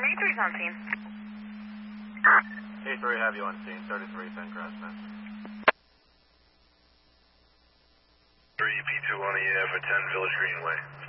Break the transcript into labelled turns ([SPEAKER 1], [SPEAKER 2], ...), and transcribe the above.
[SPEAKER 1] A3's on scene.
[SPEAKER 2] A3, have you on scene. 33, send crash message.
[SPEAKER 3] 3 P2 on EF at 10 Village Greenway.